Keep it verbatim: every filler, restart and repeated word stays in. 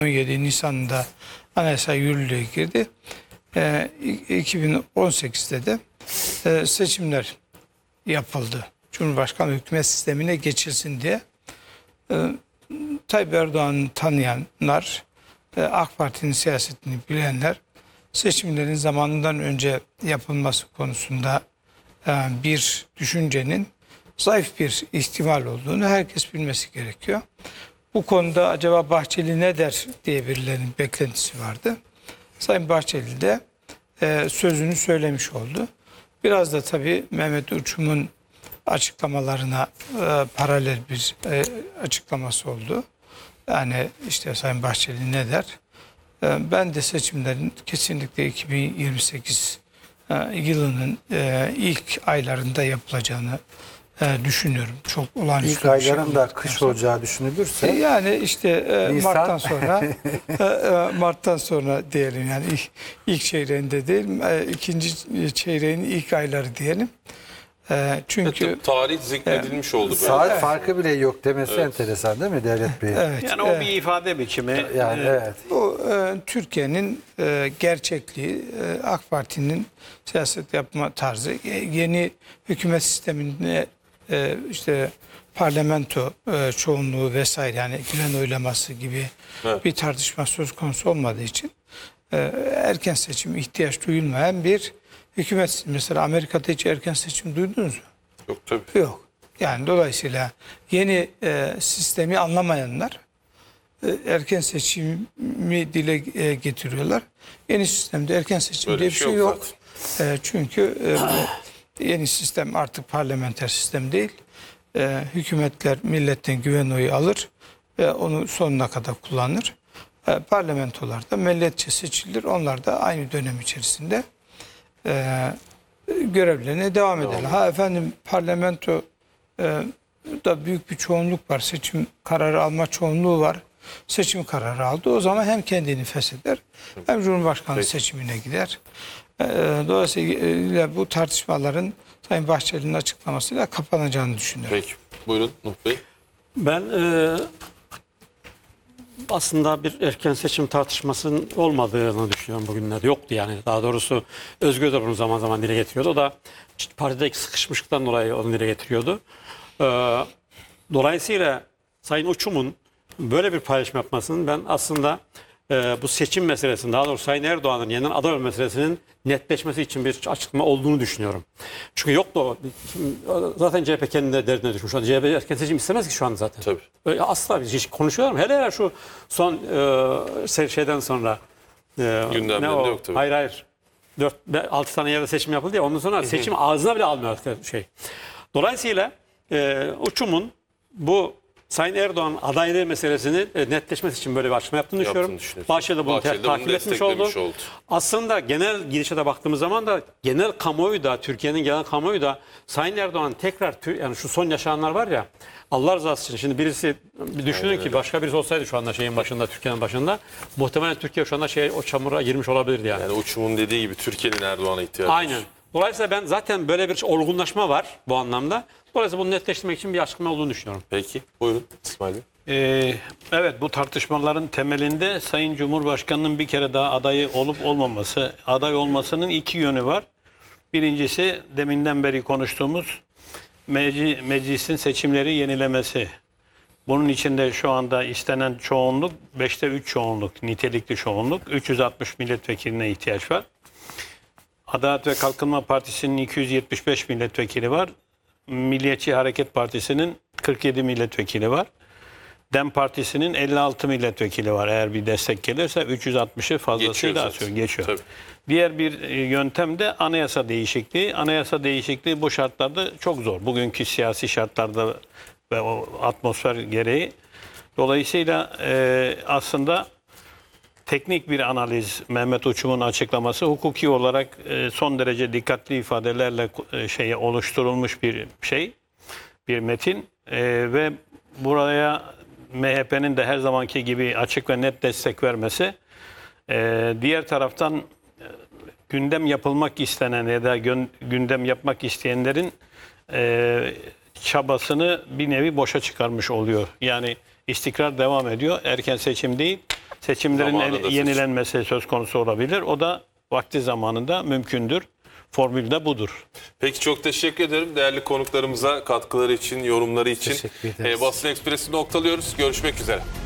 on yedi Nisan'da anayasa yürürlüğe girdi. E, iki bin on sekizde de e, seçimler yapıldı. Cumhurbaşkanlığı hükümet sistemine geçilsin diye. E, Tayyip Erdoğan'ı tanıyanlar, e, AK Parti'nin siyasetini bilenler, seçimlerin zamanından önce yapılması konusunda e, bir düşüncenin zayıf bir ihtimal olduğunu herkes bilmesi gerekiyor. Bu konuda acaba Bahçeli ne der diye birilerinin beklentisi vardı. Sayın Bahçeli de e, sözünü söylemiş oldu. Biraz da tabii Mehmet Uçum'un açıklamalarına e, paralel bir e, açıklaması oldu. Yani işte Sayın Bahçeli ne der? E, ben de seçimlerin kesinlikle iki bin yirmi sekiz e, yılının e, ilk aylarında yapılacağını e, düşünüyorum. Çok olağanüstü İlk aylarında şey kış olacağı düşünülürse. E, yani işte e, Nisan. Mart'tan sonra e, e, Mart'tan sonra diyelim, yani ilk, ilk çeyreğinde değil, e, ikinci çeyreğin ilk ayları diyelim. E, çünkü evet, tarih zikredilmiş e, oldu. Böyle. Saat evet. farkı bile yok demesi evet. enteresan değil mi Devlet Bey? Evet, yani o evet. bir ifade biçimi. Yani evet. Bu e, Türkiye'nin e, gerçekliği, e, AK Parti'nin siyaset yapma tarzı, e, yeni hükümet sisteminde e, işte parlamento e, çoğunluğu vesaire, yani güven oylaması gibi evet. bir tartışma söz konusu olmadığı için e, erken seçim ihtiyaç duyulmayan bir hükümet. Mesela Amerika'da hiç erken seçim duydunuz mu? Yok tabii. Yok. Yani dolayısıyla yeni e, sistemi anlamayanlar e, erken seçimi dile e, getiriyorlar. Yeni sistemde erken seçim Öyle diye bir şey, şey yok. yok E, çünkü e, yeni sistem artık parlamenter sistem değil. E, hükümetler milletten güven oyu alır ve onu sonuna kadar kullanır. E, parlamentolar da milletçe seçilir. Onlar da aynı dönem içerisinde e, görevlerine devam ederler. Ha efendim, parlamento e, da büyük bir çoğunluk var. Seçim kararı alma çoğunluğu var. Seçim kararı aldı. O zaman hem kendini fesheder hem Cumhurbaşkanlığı Peki. seçimine gider. E, dolayısıyla bu tartışmaların Sayın Bahçeli'nin açıklamasıyla kapanacağını düşünüyorum. Peki. Buyurun Nuh Bey. Ben e, aslında bir erken seçim tartışmasının olmadığını düşünüyorum bugünlerde. Yoktu yani. Daha doğrusu Özgür de bunu zaman zaman dile getiriyordu. O da partideki sıkışmışlıktan dolayı onu dile getiriyordu. E, dolayısıyla Sayın Uçum'un böyle bir paylaşım yapmasının ben aslında e, bu seçim meselesinin, daha doğrusu Sayın Erdoğan'ın yeniden aday olma meselesinin netleşmesi için bir açıklama olduğunu düşünüyorum. Çünkü yok da o, zaten C H P kendine derdine düşmüş. C H P erken seçim istemez ki şu an zaten. Tabii. Öyle asla biz hiç konuşuyorlar mı? Hele hele şu son e, şeyden sonra e, gündemde yok tabii. Hayır hayır. dört altı tane yerde seçim yapıldı ya, ondan sonra seçim ağzına bile almıyor şey. Dolayısıyla e, Uçum'un bu Sayın Erdoğan adaylığı meselesini netleşmesi için böyle bir açıklama yaptığını düşünüyorum. Bahçeli de bunu Bahçeli takip bunu etmiş oldu. oldu. Aslında genel gidişata baktığımız zaman da genel kamuoyu da, Türkiye'nin genel kamuoyu da Sayın Erdoğan tekrar, yani şu son yaşananlar var ya, Allah rızası için şimdi birisi bir düşünün Aynen ki öyle. Başka birisi olsaydı şu anda şeyin başında, Türkiye'nin başında, muhtemelen Türkiye şu anda şey, o çamura girmiş olabilirdi yani. Yani Uçum'un dediği gibi Türkiye'nin Erdoğan'a ihtiyacı var. Aynen. Dolayısıyla ben zaten böyle bir olgunlaşma var bu anlamda. Dolayısıyla bunu netleştirmek için bir açıklama olduğunu düşünüyorum. Peki. Buyurun İsmail Bey. Ee, evet, bu tartışmaların temelinde Sayın Cumhurbaşkanı'nın bir kere daha adayı olup olmaması, aday olmasının iki yönü var. Birincisi deminden beri konuştuğumuz meclis, meclisin seçimleri yenilemesi. Bunun içinde şu anda istenen çoğunluk beşte üç çoğunluk, nitelikli çoğunluk. üç yüz altmış milletvekiline ihtiyaç var. Adalet ve Kalkınma Partisi'nin iki yüz yetmiş beş milletvekili var. Milliyetçi Hareket Partisi'nin kırk yedi milletvekili var. DEM Partisi'nin elli altı milletvekili var. Eğer bir destek gelirse üç yüz altmışı fazlasıyla atıyor, geçiyor. Tabii. Diğer bir yöntem de anayasa değişikliği. Anayasa değişikliği bu şartlarda çok zor. Bugünkü siyasi şartlarda ve o atmosfer gereği. Dolayısıyla e, aslında teknik bir analiz, Mehmet Uçum'un açıklaması hukuki olarak e, son derece dikkatli ifadelerle e, şeye oluşturulmuş bir şey, bir metin e, ve buraya M H P'nin de her zamanki gibi açık ve net destek vermesi, e, diğer taraftan e, gündem yapılmak istenen ya da gündem yapmak isteyenlerin e, çabasını bir nevi boşa çıkarmış oluyor. Yani istikrar devam ediyor, erken seçim değil. seçimlerin Zamanında el- seçim. yenilenmesi söz konusu olabilir. O da vakti zamanında mümkündür. Formül de budur. Peki çok teşekkür ederim değerli konuklarımıza katkıları için, yorumları için. Teşekkür ederiz. Ee, Basın Ekspresi'ni noktalıyoruz. Görüşmek üzere.